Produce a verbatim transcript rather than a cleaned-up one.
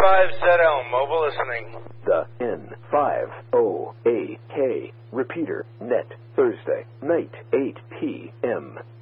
five Z L, mobile listening. The N five O A K. Repeater, net, Thursday, night, eight p m